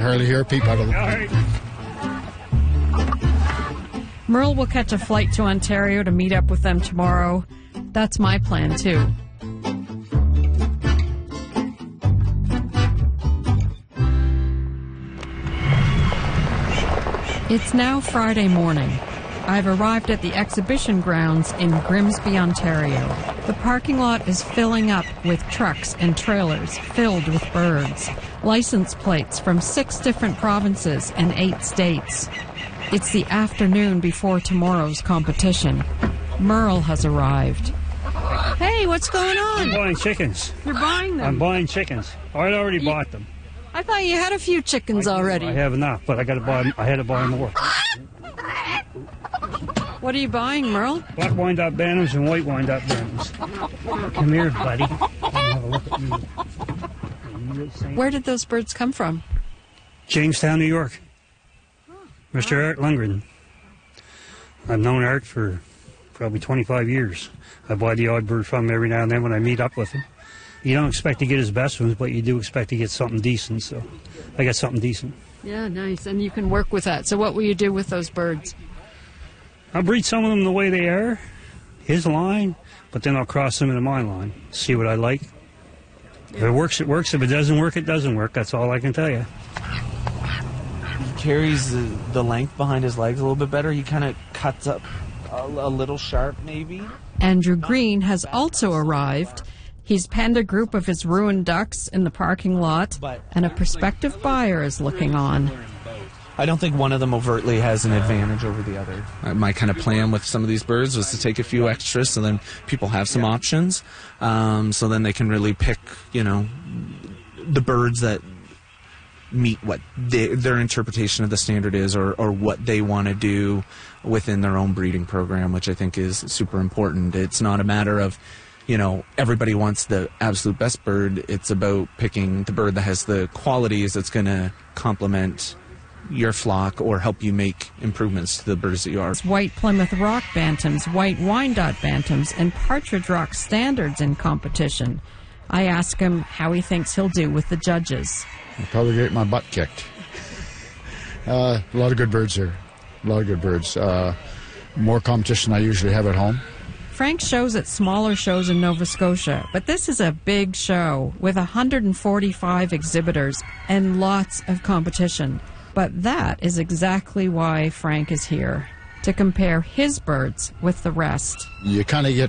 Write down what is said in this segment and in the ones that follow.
hardly hear a peep out of them. Merle will catch a flight to Ontario to meet up with them tomorrow. That's my plan, too. It's now Friday morning. I've arrived at the exhibition grounds in Grimsby, Ontario. The parking lot is filling up with trucks and trailers filled with birds. License plates from 6 different provinces and 8 states. It's the afternoon before tomorrow's competition. Merle has arrived. Hey, what's going on? I'm buying chickens. You're buying them? I'm buying chickens. I'd already bought them. I thought you had a few chickens already. I have enough, but I had to buy more. What are you buying, Merle? Black wind-up bantams and white wind-up bantams. Come here, buddy. Have a look at me. Where did those birds come from? Jamestown, New York. Mr. Art Lundgren. I've known Art for probably 25 years. I buy the odd bird from him every now and then when I meet up with him. You don't expect to get his best ones, but you do expect to get something decent, so I got something decent. Yeah, nice, and you can work with that. So what will you do with those birds? I'll breed some of them the way they are, his line, but then I'll cross them into my line, see what I like. If it works, it works. If it doesn't work, it doesn't work. That's all I can tell you. He carries the length behind his legs a little bit better. He kind of cuts up a little sharp, maybe. Andrew Green has also arrived. He's penned a group of his ruined ducks in the parking lot, and a prospective buyer is looking on. I don't think one of them overtly has an advantage over the other. My kind of plan with some of these birds was to take a few extras so then people have some options. So then they can really pick, the birds that meet what their interpretation of the standard is or what they want to do within their own breeding program, which I think is super important. It's not a matter of everybody wants the absolute best bird. It's about picking the bird that has the qualities that's going to complement your flock or help you make improvements to the birds that you are. White Plymouth Rock Bantams, White Wyandotte Bantams, and Partridge Rock Standards in competition. I ask him how he thinks he'll do with the judges. I'll probably get my butt kicked. A lot of good birds here. A lot of good birds. More competition than I usually have at home. Frank shows at smaller shows in Nova Scotia, but this is a big show with 145 exhibitors and lots of competition. But that is exactly why Frank is here, to compare his birds with the rest. You kind of get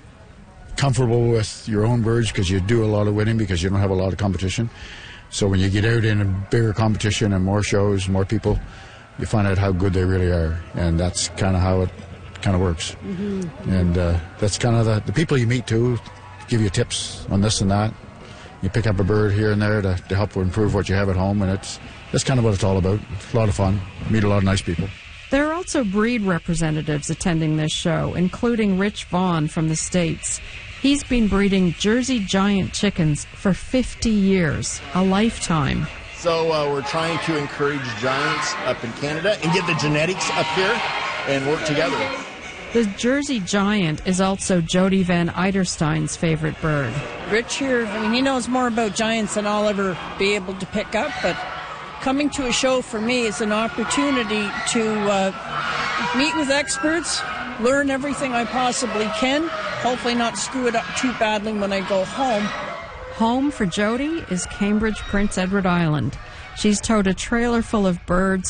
comfortable with your own birds because you do a lot of winning because you don't have a lot of competition. So when you get out in a bigger competition and more shows, more people, you find out how good they really are. And that's kind of how it kind of works. Mm-hmm. And that's kind of the people you meet too give you tips on this and that. You pick up a bird here and there to help improve what you have at home, and that's kind of what it's all about. It's a lot of fun. Meet a lot of nice people. There are also breed representatives attending this show, including Rich Vaughn from the States. He's been breeding Jersey Giant chickens for 50 years, a lifetime. So we're trying to encourage giants up in Canada and get the genetics up here and work together. The Jersey Giant is also Jody Van Eiderstein's favorite bird. Rich here, he knows more about giants than I'll ever be able to pick up, but coming to a show for me is an opportunity to meet with experts, learn everything I possibly can, hopefully not screw it up too badly when I go home. Home for Jody is Cambridge, Prince Edward Island. She's towed a trailer full of birds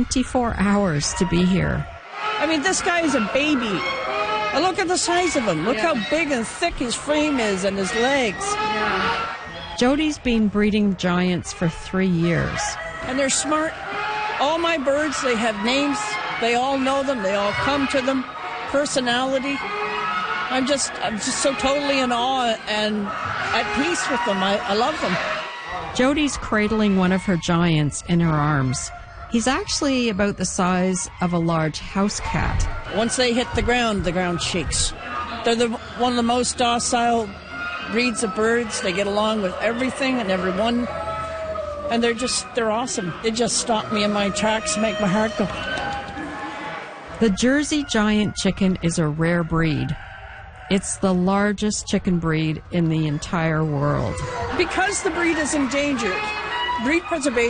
24 hours to be here. This guy is a baby. And look at the size of him. Look how big and thick his frame is and his legs. Yeah. Jody's been breeding giants for 3 years. And they're smart. All my birds, they have names. They all know them. They all come to them. Personality. I'm just so totally in awe and at peace with them. I love them. Jody's cradling one of her giants in her arms. He's actually about the size of a large house cat. Once they hit the ground shakes. They're one of the most docile breeds of birds. They get along with everything and everyone. And they're awesome. They just stop me in my tracks, make my heart go. The Jersey Giant chicken is a rare breed. It's the largest chicken breed in the entire world. Because the breed is endangered, breed preservation